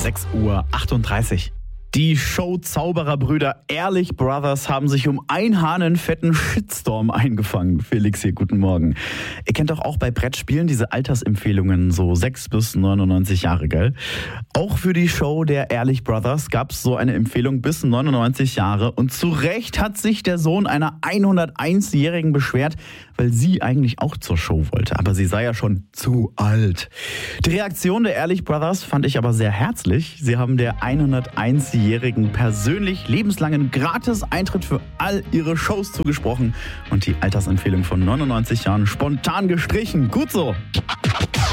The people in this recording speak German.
6:38 Uhr. Die Show-Zaubererbrüder Ehrlich Brothers haben sich um ein Haar einen fetten Shitstorm eingefangen. Felix hier, guten Morgen. Ihr kennt doch auch bei Brettspielen diese Altersempfehlungen, so 6 bis 99 Jahre, gell? Auch für die Show der Ehrlich Brothers gab es so eine Empfehlung bis 99 Jahre. Und zu Recht hat sich der Sohn einer 101-Jährigen beschwert, weil sie eigentlich auch zur Show wollte. Aber sie sei ja schon zu alt. Die Reaktion der Ehrlich Brothers fand ich aber sehr herzlich. Sie haben der 101-Jährigen persönlich lebenslangen Gratis-Eintritt für all ihre Shows zugesprochen und die Altersempfehlung von 99 Jahren spontan gestrichen. Gut so.